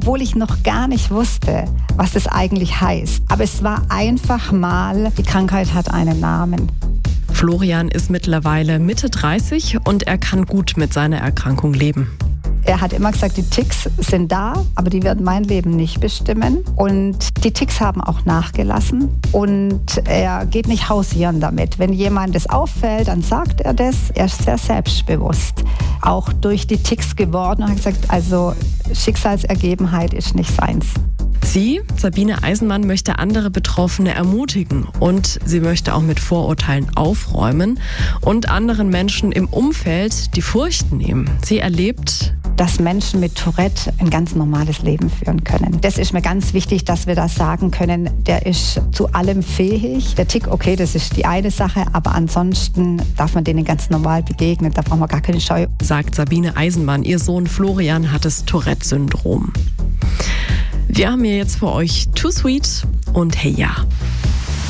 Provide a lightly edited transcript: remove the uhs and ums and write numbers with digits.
obwohl ich noch gar nicht wusste, was das eigentlich heißt. Aber es war einfach mal, die Krankheit hat einen Namen. Florian ist mittlerweile Mitte 30 und er kann gut mit seiner Erkrankung leben. Er hat immer gesagt, die Tics sind da, aber die werden mein Leben nicht bestimmen. Und die Tics haben auch nachgelassen. Und er geht nicht hausieren damit. Wenn jemand das auffällt, dann sagt er das. Er ist sehr selbstbewusst. Auch durch die Tics geworden und hat gesagt, also Schicksalsergebenheit ist nicht seins. Sie, Sabine Eisenmann, möchte andere Betroffene ermutigen und sie möchte auch mit Vorurteilen aufräumen und anderen Menschen im Umfeld die Furcht nehmen. Sie erlebt, dass Menschen mit Tourette ein ganz normales Leben führen können. Das ist mir ganz wichtig, dass wir das sagen können. Der ist zu allem fähig. Der Tic, okay, das ist die eine Sache, aber ansonsten darf man denen ganz normal begegnen. Da brauchen wir gar keine Scheu. Sagt Sabine Eisenmann. Ihr Sohn Florian hat das Tourette-Syndrom. Wir haben hier jetzt für euch Too Sweet und Hey Ya.